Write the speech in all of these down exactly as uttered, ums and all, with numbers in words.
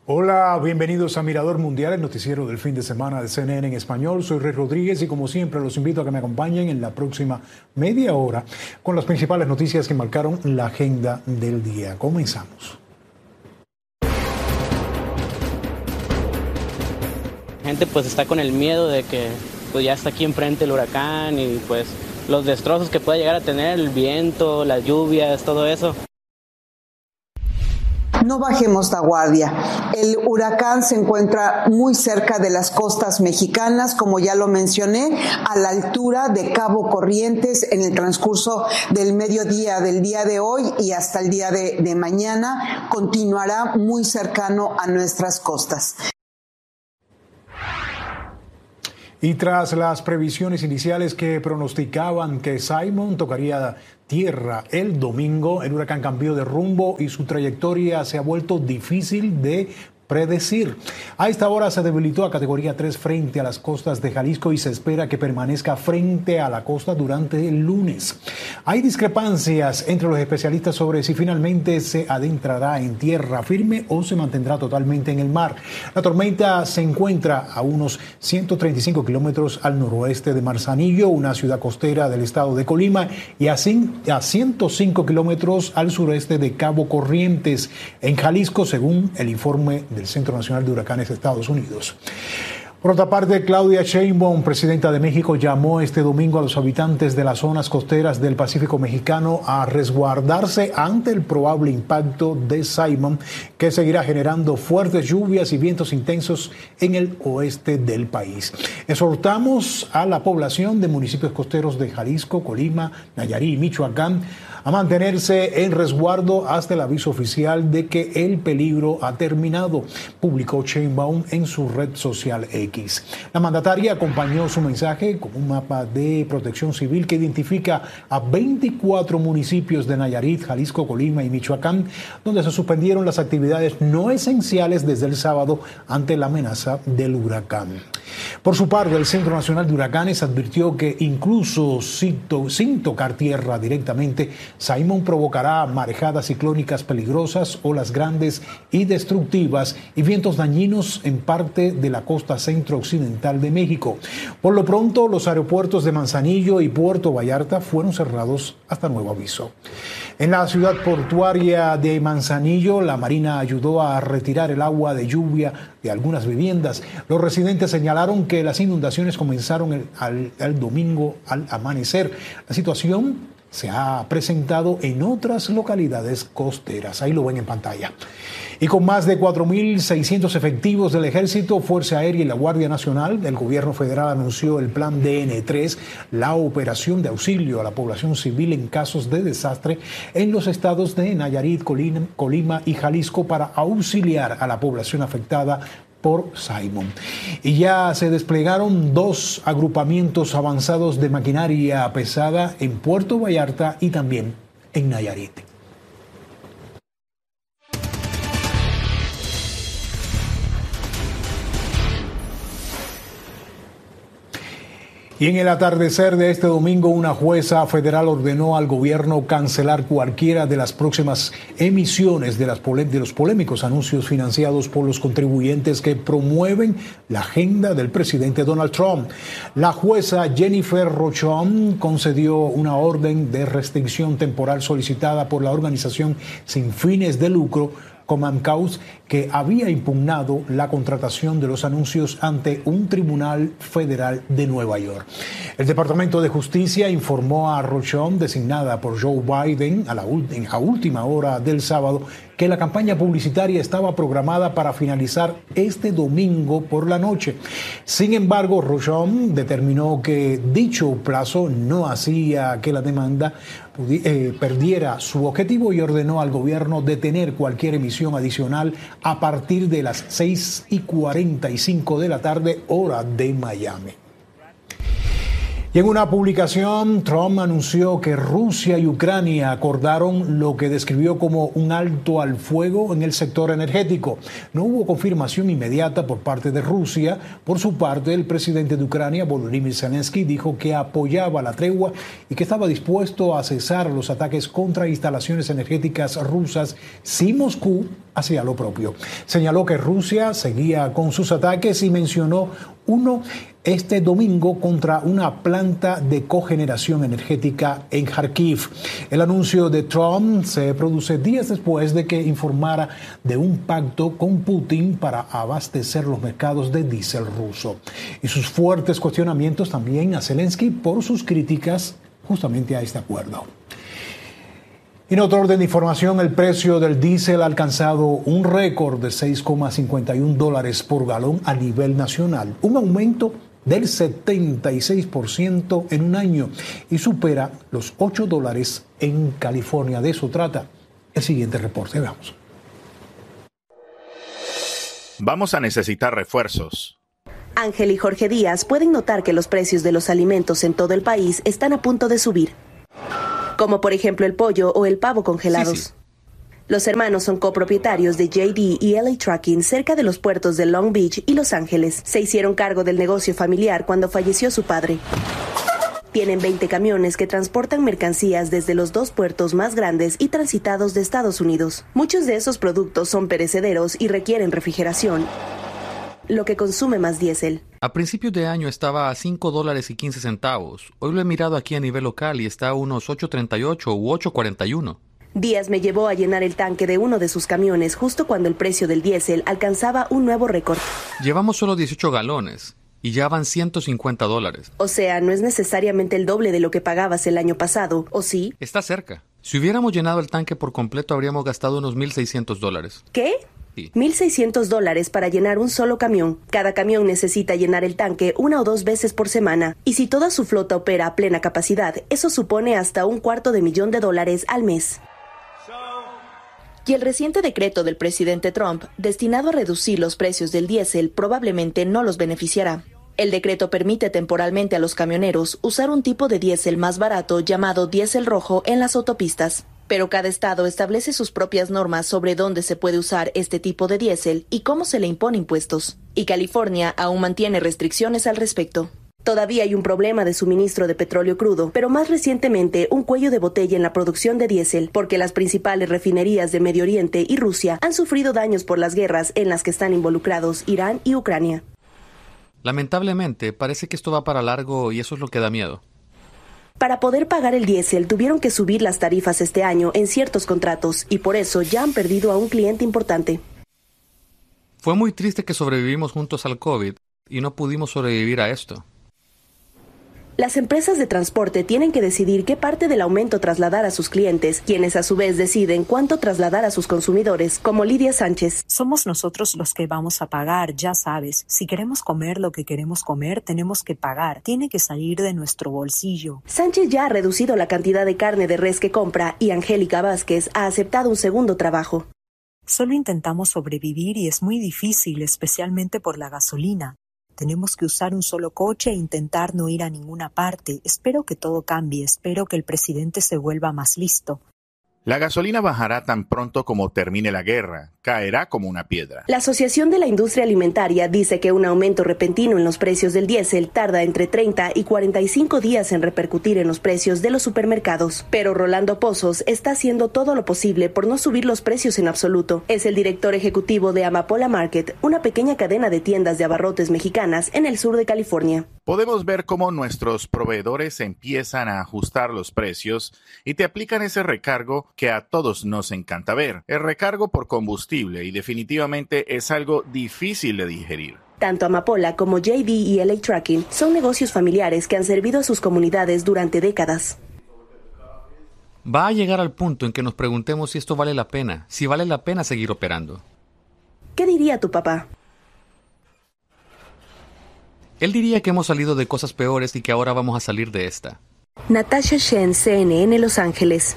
Hola, bienvenidos a Mirador Mundial, el noticiero del fin de semana de C N N en español. Soy Rey Rodríguez y como siempre los invito a que me acompañen en la próxima media hora con las principales noticias que marcaron la agenda del día. Comenzamos. La gente pues está con el miedo de que pues ya está aquí enfrente el huracán y pues los destrozos que puede llegar a tener, el viento, las lluvias, todo eso. No bajemos la guardia. El huracán se encuentra muy cerca de las costas mexicanas, como ya lo mencioné, a la altura de Cabo Corrientes en el transcurso del mediodía del día de hoy y hasta el día de, de mañana continuará muy cercano a nuestras costas. Y tras las previsiones iniciales que pronosticaban que Simon tocaría tierra el domingo, el huracán cambió de rumbo y su trayectoria se ha vuelto difícil de predecir. A esta hora se debilitó a categoría tres frente a las costas de Jalisco y se espera que permanezca frente a la costa durante el lunes. Hay discrepancias entre los especialistas sobre si finalmente se adentrará en tierra firme o se mantendrá totalmente en el mar. La tormenta se encuentra a unos ciento treinta y cinco kilómetros al noroeste de Manzanillo, una ciudad costera del estado de Colima, y a ciento cinco kilómetros al sureste de Cabo Corrientes, en Jalisco, según el informe del Centro Nacional de Huracanes de Estados Unidos. Por otra parte, Claudia Sheinbaum, presidenta de México, llamó este domingo a los habitantes de las zonas costeras del Pacífico mexicano a resguardarse ante el probable impacto de Simon, que seguirá generando fuertes lluvias y vientos intensos en el oeste del país. Exhortamos a la población de municipios costeros de Jalisco, Colima, Nayarit y Michoacán a mantenerse en resguardo hasta el aviso oficial de que el peligro ha terminado, publicó Sheinbaum en su red social X. La mandataria acompañó su mensaje con un mapa de protección civil que identifica a veinticuatro municipios de Nayarit, Jalisco, Colima y Michoacán, donde se suspendieron las actividades no esenciales desde el sábado ante la amenaza del huracán. Por su parte, el Centro Nacional de Huracanes advirtió que incluso sin, to- sin tocar tierra directamente, Simon provocará marejadas ciclónicas peligrosas, olas grandes y destructivas y vientos dañinos en parte de la costa centro-occidental de México. Por lo pronto, los aeropuertos de Manzanillo y Puerto Vallarta fueron cerrados hasta nuevo aviso. En la ciudad portuaria de Manzanillo, la Marina ayudó a retirar el agua de lluvia de algunas viviendas. Los residentes señalaron que las inundaciones comenzaron el, al, el domingo al amanecer. La situación se ha presentado en otras localidades costeras. Ahí lo ven en pantalla. Y con más de cuatro mil seiscientos efectivos del Ejército, Fuerza Aérea y la Guardia Nacional, el gobierno federal anunció el Plan D N tres, la operación de auxilio a la población civil en casos de desastre en los estados de Nayarit, Colima, Colima y Jalisco para auxiliar a la población afectada por Simon. Y ya se desplegaron dos agrupamientos avanzados de maquinaria pesada en Puerto Vallarta y también en Nayarit. Y en el atardecer de este domingo, una jueza federal ordenó al gobierno cancelar cualquiera de las próximas emisiones de, las pole- de los polémicos anuncios financiados por los contribuyentes que promueven la agenda del presidente Donald Trump. La jueza Jennifer Rochon concedió una orden de restricción temporal solicitada por la organización sin fines de lucro Common Cause, que había impugnado la contratación de los anuncios ante un tribunal federal de Nueva York. El Departamento de Justicia informó a Rochon, designada por Joe Biden a la, en la última hora del sábado, que la campaña publicitaria estaba programada para finalizar este domingo por la noche. Sin embargo, Rochon determinó que dicho plazo no hacía que la demanda eh, perdiera su objetivo y ordenó al gobierno detener cualquier emisión adicional a partir de las seis y cuarenta y cinco de la tarde, hora de Miami. Y Y en una publicación, Trump anunció que Rusia y Ucrania acordaron lo que describió como un alto al fuego en el sector energético. No hubo confirmación inmediata por parte de Rusia. Por su parte, el presidente de Ucrania, Volodymyr Zelensky, dijo que apoyaba la tregua y que estaba dispuesto a cesar los ataques contra instalaciones energéticas rusas si Moscú hacía lo propio. Señaló que Rusia seguía con sus ataques y mencionó uno este domingo contra una planta de cogeneración energética en Kharkiv. El anuncio de Trump se produce días después de que informara de un pacto con Putin para abastecer los mercados de diésel ruso. Y sus fuertes cuestionamientos también a Zelensky por sus críticas justamente a este acuerdo. En otro orden de información, el precio del diésel ha alcanzado un récord de seis coma cincuenta y un dólares por galón a nivel nacional, un aumento del setenta y seis por ciento en un año y supera los ocho dólares en California. De eso trata el siguiente reporte. Veamos. Vamos a necesitar refuerzos. Ángel y Jorge Díaz pueden notar que los precios de los alimentos en todo el país están a punto de subir, como por ejemplo el pollo o el pavo congelados. Sí, sí. Los hermanos son copropietarios de J D y L A Trucking cerca de los puertos de Long Beach y Los Ángeles. Se hicieron cargo del negocio familiar cuando falleció su padre. Tienen veinte camiones que transportan mercancías desde los dos puertos más grandes y transitados de Estados Unidos. Muchos de esos productos son perecederos y requieren refrigeración, lo que consume más diésel. A principios de año estaba a cinco dólares y quince centavos. Hoy lo he mirado aquí a nivel local y está a unos ocho treinta y ocho u ocho cuarenta y uno. Díaz me llevó a llenar el tanque de uno de sus camiones justo cuando el precio del diésel alcanzaba un nuevo récord. Llevamos solo dieciocho galones y ya van ciento cincuenta dólares. O sea, no es necesariamente el doble de lo que pagabas el año pasado, ¿o sí? Está cerca. Si hubiéramos llenado el tanque por completo, habríamos gastado unos mil seiscientos dólares. ¿Qué? mil seiscientos dólares para llenar un solo camión. Cada camión necesita llenar el tanque una o dos veces por semana. Y si toda su flota opera a plena capacidad, eso supone hasta un cuarto de millón de dólares al mes. Y el reciente decreto del presidente Trump, destinado a reducir los precios del diésel, probablemente no los beneficiará. El decreto permite temporalmente a los camioneros usar un tipo de diésel más barato llamado diésel rojo en las autopistas. Pero cada estado establece sus propias normas sobre dónde se puede usar este tipo de diésel y cómo se le impone impuestos. Y California aún mantiene restricciones al respecto. Todavía hay un problema de suministro de petróleo crudo, pero más recientemente un cuello de botella en la producción de diésel, porque las principales refinerías de Medio Oriente y Rusia han sufrido daños por las guerras en las que están involucrados Irán y Ucrania. Lamentablemente, parece que esto va para largo y eso es lo que da miedo. Para poder pagar el diésel tuvieron que subir las tarifas este año en ciertos contratos y por eso ya han perdido a un cliente importante. Fue muy triste que sobrevivimos juntos al COVID y no pudimos sobrevivir a esto. Las empresas de transporte tienen que decidir qué parte del aumento trasladar a sus clientes, quienes a su vez deciden cuánto trasladar a sus consumidores, como Lidia Sánchez. Somos nosotros los que vamos a pagar, ya sabes. Si queremos comer lo que queremos comer, tenemos que pagar. Tiene que salir de nuestro bolsillo. Sánchez ya ha reducido la cantidad de carne de res que compra y Angélica Vázquez ha aceptado un segundo trabajo. Solo intentamos sobrevivir y es muy difícil, especialmente por la gasolina. Tenemos que usar un solo coche e intentar no ir a ninguna parte. Espero que todo cambie, espero que el presidente se vuelva más listo. La gasolina bajará tan pronto como termine la guerra. Caerá como una piedra. La Asociación de la Industria Alimentaria dice que un aumento repentino en los precios del diésel tarda entre treinta y cuarenta y cinco días en repercutir en los precios de los supermercados. Pero Rolando Pozos está haciendo todo lo posible por no subir los precios en absoluto. Es el director ejecutivo de Amapola Market, una pequeña cadena de tiendas de abarrotes mexicanas en el sur de California. Podemos ver cómo nuestros proveedores empiezan a ajustar los precios y te aplican ese recargo que a todos nos encanta ver. El recargo por combustible y definitivamente es algo difícil de digerir. Tanto Amapola como J D y L A Trucking son negocios familiares que han servido a sus comunidades durante décadas. Va a llegar al punto en que nos preguntemos si esto vale la pena, si vale la pena seguir operando. ¿Qué diría tu papá? Él diría que hemos salido de cosas peores y que ahora vamos a salir de esta. Natasha Shen, C N N Los Ángeles.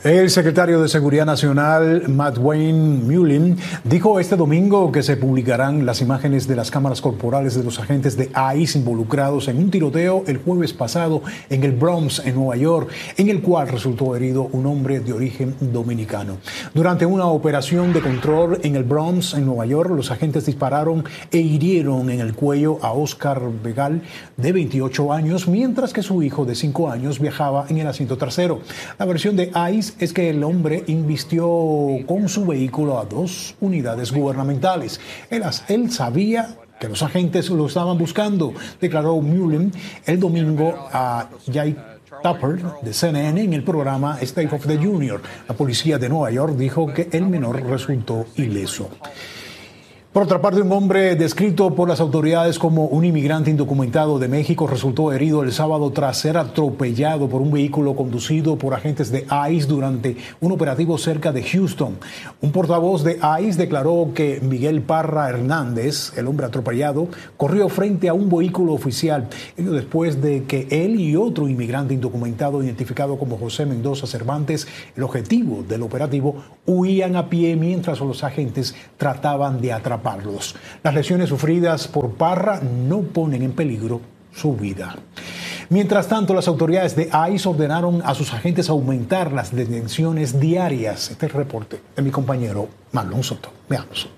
El secretario de Seguridad Nacional, Madeleine Mullen, dijo este domingo que se publicarán las imágenes de las cámaras corporales de los agentes de I C E involucrados en un tiroteo el jueves pasado en el Bronx, en Nueva York, en el cual resultó herido un hombre de origen dominicano. Durante una operación de control en el Bronx, en Nueva York, los agentes dispararon e hirieron en el cuello a Oscar Vegal, de veintiocho años, mientras que su hijo de cinco años viajaba en el asiento trasero. La versión de I C E es que el hombre invistió con su vehículo a dos unidades gubernamentales. Él, él sabía que los agentes lo estaban buscando, declaró Mullen el domingo a Jay Tapper de C N N en el programa State of the Union. La policía de Nueva York dijo que el menor resultó ileso. Por otra parte, un hombre descrito por las autoridades como un inmigrante indocumentado de México resultó herido el sábado tras ser atropellado por un vehículo conducido por agentes de I C E durante un operativo cerca de Houston. Un portavoz de I C E declaró que Miguel Parra Hernández, el hombre atropellado, corrió frente a un vehículo oficial después de que él y otro inmigrante indocumentado identificado como José Mendoza Cervantes, el objetivo del operativo, huían a pie mientras los agentes trataban de atraparlos. Las lesiones sufridas por Parra no ponen en peligro su vida. Mientras tanto, las autoridades de I C E ordenaron a sus agentes aumentar las detenciones diarias. Este es el reporte de mi compañero Marlon Soto. Veamos.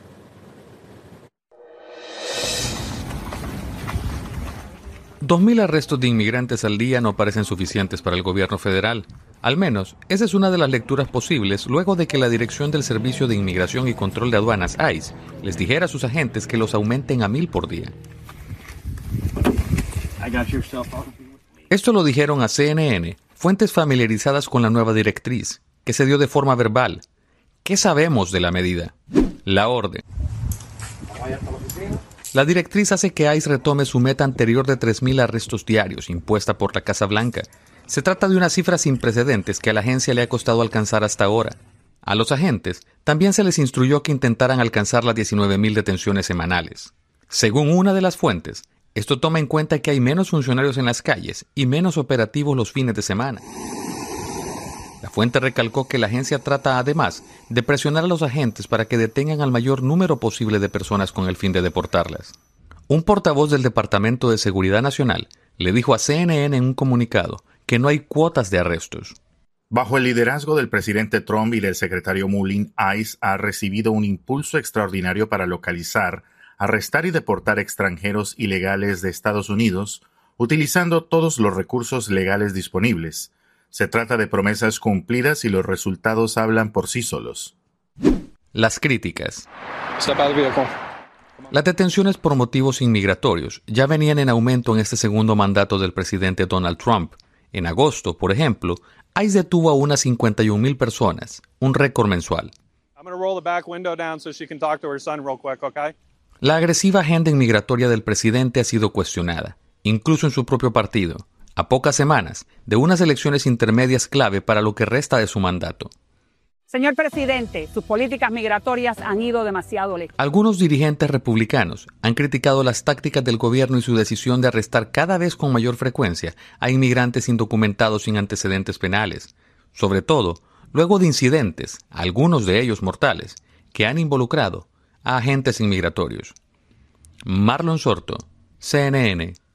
Dos mil arrestos de inmigrantes al día no parecen suficientes para el gobierno federal. Al menos, esa es una de las lecturas posibles luego de que la Dirección del Servicio de Inmigración y Control de Aduanas, I C E, les dijera a sus agentes que los aumenten a mil por día. Esto lo dijeron a C N N, fuentes familiarizadas con la nueva directriz, que se dio de forma verbal. ¿Qué sabemos de la medida? La orden. La directriz hace que I C E retome su meta anterior de tres mil arrestos diarios, impuesta por la Casa Blanca. Se trata de una cifra sin precedentes que a la agencia le ha costado alcanzar hasta ahora. A los agentes también se les instruyó que intentaran alcanzar las diecinueve mil detenciones semanales. Según una de las fuentes, esto toma en cuenta que hay menos funcionarios en las calles y menos operativos los fines de semana. La fuente recalcó que la agencia trata además de presionar a los agentes para que detengan al mayor número posible de personas con el fin de deportarlas. Un portavoz del Departamento de Seguridad Nacional le dijo a C N N en un comunicado que no hay cuotas de arrestos. Bajo el liderazgo del presidente Trump y del secretario Mullen, I C E ha recibido un impulso extraordinario para localizar, arrestar y deportar extranjeros ilegales de Estados Unidos, utilizando todos los recursos legales disponibles. Se trata de promesas cumplidas y los resultados hablan por sí solos. Las críticas. Las detenciones por motivos inmigratorios ya venían en aumento en este segundo mandato del presidente Donald Trump. En agosto, por ejemplo, I C E detuvo a unas cincuenta y un mil personas, un récord mensual. La agresiva agenda inmigratoria del presidente ha sido cuestionada, incluso en su propio partido, a pocas semanas de unas elecciones intermedias clave para lo que resta de su mandato. Señor presidente, sus políticas migratorias han ido demasiado lejos. Algunos dirigentes republicanos han criticado las tácticas del gobierno y su decisión de arrestar cada vez con mayor frecuencia a inmigrantes indocumentados sin antecedentes penales, sobre todo luego de incidentes, algunos de ellos mortales, que han involucrado a agentes inmigratorios. Marlon Sorto, C N N.